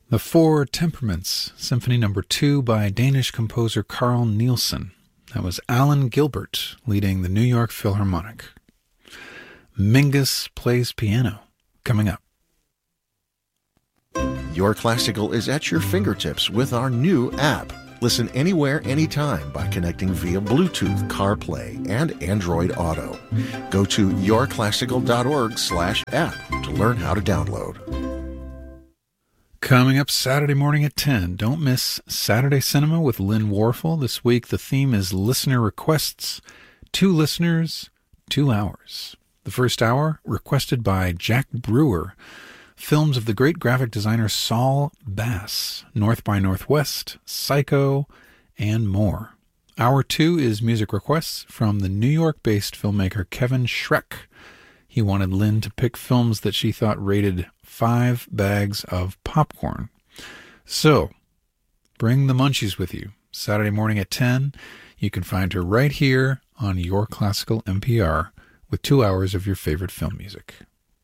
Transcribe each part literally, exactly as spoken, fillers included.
The Four Temperaments, Symphony Number two by Danish composer Carl Nielsen. That was Alan Gilbert leading the New York Philharmonic. Mingus Plays Piano, coming up. Your Classical is at your fingertips with our new app. Listen anywhere, anytime by connecting via Bluetooth, CarPlay, and Android Auto. Go to yourclassical.org slash app to learn how to download. Coming up Saturday morning at ten, don't miss Saturday Cinema with Lynn Warfel. This week the theme is listener requests. Two listeners, two hours. The first hour, requested by Jack Brewer. Films of the great graphic designer Saul Bass, North by Northwest, Psycho, and more. Hour two is music requests from the New York-based filmmaker Kevin Schreck. He wanted Lynn to pick films that she thought rated five bags of popcorn. So, bring the munchies with you. Saturday morning at ten, you can find her right here on Your Classical N P R with two hours of your favorite film music.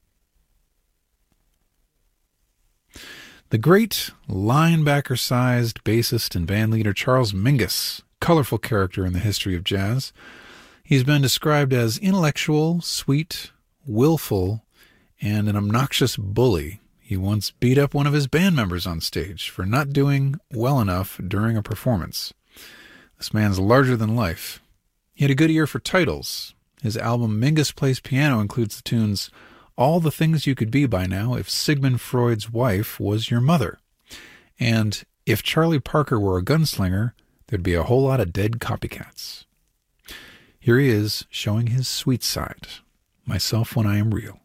The great linebacker-sized bassist and bandleader Charles Mingus, colorful character in the history of jazz. He's been described as intellectual, sweet, willful, and an obnoxious bully. He once beat up one of his band members on stage for not doing well enough during a performance. This man's larger than life. He had a good ear for titles. His album Mingus Plays Piano includes the tunes All the Things You Could Be By Now If Sigmund Freud's Wife Was Your Mother, and If Charlie Parker Were a Gunslinger, There'd Be a Whole Lot of Dead Copycats. Here he is showing his sweet side, Myself When I Am Real.